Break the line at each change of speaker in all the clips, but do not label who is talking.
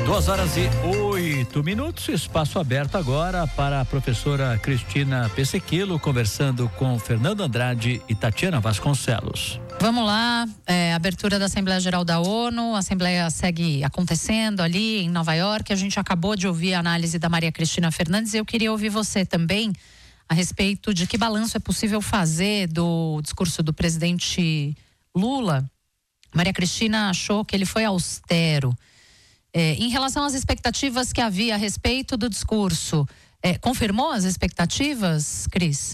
2h08, espaço aberto agora para a professora Cristina Pessequilo, conversando com Fernando Andrade e Tatiana Vasconcelos.
Vamos lá, abertura da Assembleia Geral da ONU, a Assembleia segue acontecendo ali em Nova York. A gente acabou de ouvir a análise da Maria Cristina Fernandes e eu queria ouvir você também a respeito de que balanço é possível fazer do discurso do presidente Lula. Maria Cristina achou que ele foi austero. Em relação às expectativas que havia a respeito do discurso, confirmou as expectativas, Cris?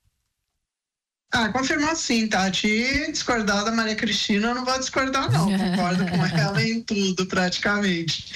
Confirmou sim, Tati. Discordar da Maria Cristina, eu não vou discordar não, concordo com ela em tudo praticamente.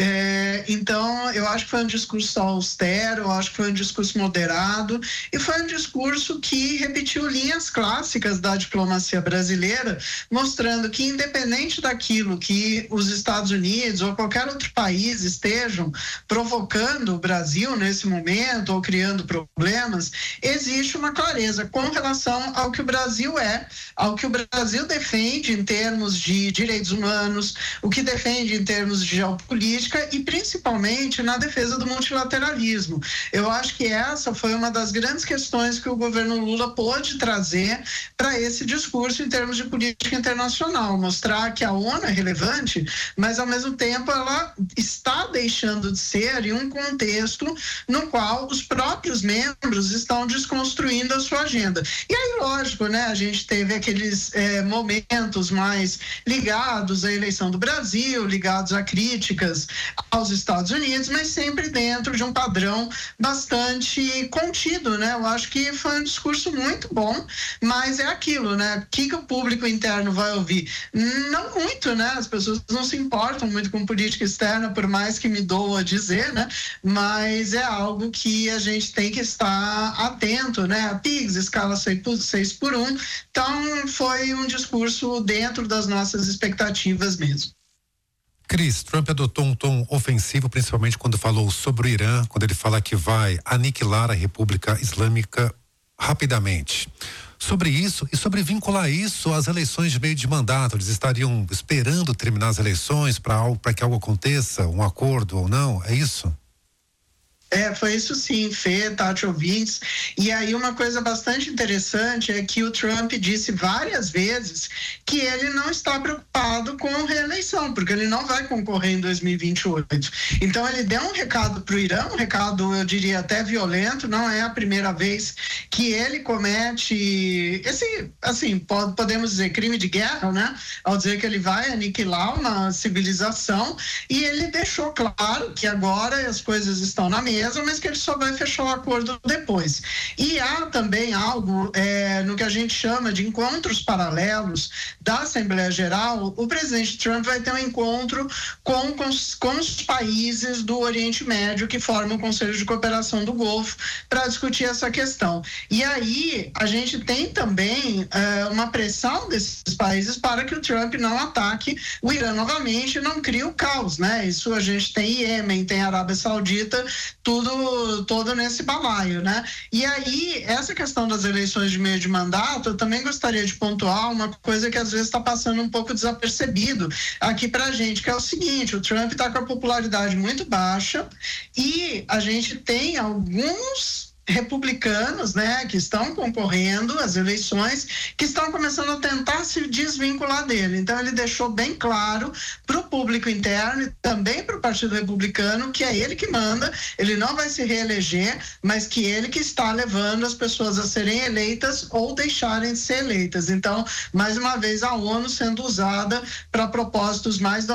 Então, eu acho que foi um discurso austero, eu acho que foi um discurso moderado e foi um discurso que repetiu linhas clássicas da diplomacia brasileira, mostrando que independente daquilo que os Estados Unidos ou qualquer outro país estejam provocando o Brasil nesse momento ou criando problemas, existe uma clareza com relação ao que o Brasil ao que o Brasil defende em termos de direitos humanos, o que defende em termos de geopolítica e principalmente na defesa do multilateralismo. Eu acho que essa foi uma das grandes questões que o governo Lula pôde trazer para esse discurso em termos de política internacional, mostrar que a ONU é relevante, mas ao mesmo tempo ela está deixando de ser em um contexto no qual os próprios membros estão desconstruindo a sua agenda. E aí, lógico, né, a gente teve aqueles momentos mais ligados à eleição do Brasil, ligados a críticas aos Estados Unidos, mas sempre dentro de um padrão bastante contido, né? Eu acho que foi um discurso muito bom, mas é aquilo, né? O que o público interno vai ouvir? Não muito, né? As pessoas não se importam muito com política externa, por mais que me doa dizer, né? Mas é algo que a gente tem que estar atento, né? A PIGS, escala 6x1, então foi um discurso dentro das nossas expectativas mesmo.
Cris, Trump adotou um tom ofensivo, principalmente quando falou sobre o Irã, quando ele fala que vai aniquilar a República Islâmica rapidamente. Sobre isso e sobre vincular isso às eleições de meio de mandato, eles estariam esperando terminar as eleições para que algo aconteça, um acordo ou não, é isso?
Foi isso sim, Fê, Tati, ouvintes. E aí uma coisa bastante interessante é que o Trump disse várias vezes que ele não está preocupado com reeleição, porque ele não vai concorrer em 2028. Então ele deu um recado para o Irã, um recado, eu diria, até violento. Não é a primeira vez que ele comete esse, assim, podemos dizer, crime de guerra, né? Ao dizer que ele vai aniquilar uma civilização, e ele deixou claro que agora as coisas estão na mesa, mas que ele só vai fechar o acordo depois. E há também algo no que a gente chama de encontros paralelos da Assembleia Geral. O presidente Trump vai ter um encontro com os países do Oriente Médio que formam o Conselho de Cooperação do Golfo para discutir essa questão. E aí a gente tem também uma pressão desses países para que o Trump não ataque o Irã novamente e não crie o caos, né? Isso a gente tem Iêmen, tem Arábia Saudita, todo nesse balaio, né? E aí, essa questão das eleições de meio de mandato, eu também gostaria de pontuar uma coisa que às vezes está passando um pouco desapercebido aqui pra gente, que é o seguinte: o Trump está com a popularidade muito baixa e a gente tem alguns republicanos, né, que estão concorrendo às eleições, que estão começando a tentar se desvincular dele. Então ele deixou bem claro para o público interno e também para o Partido Republicano que é ele que manda, ele não vai se reeleger, mas que ele que está levando as pessoas a serem eleitas ou deixarem de ser eleitas. Então, mais uma vez, a ONU sendo usada para propósitos mais